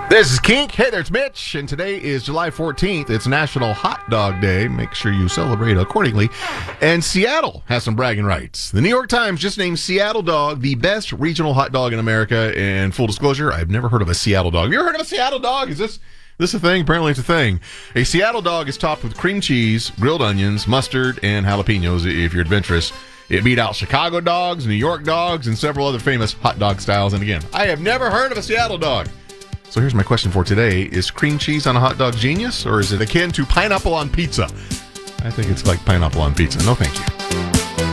This is Kink. Hey there, it's Mitch, and today is July 14th. It's National Hot Dog Day. Make sure you celebrate accordingly. And Seattle has some bragging rights. The New York Times just named Seattle Dog the best regional hot dog in America. And full disclosure, I've never heard of a Seattle Dog. Have you ever heard of a Seattle Dog? Is this a thing? Apparently it's a thing. A Seattle Dog is topped with cream cheese, grilled onions, mustard, and jalapenos if you're adventurous. It beat out Chicago dogs, New York dogs, and several other famous hot dog styles. And again, I have never heard of a Seattle Dog. So here's my question for today. Is cream cheese on a hot dog genius, or is it akin to pineapple on pizza? I think it's like pineapple on pizza. No, thank you.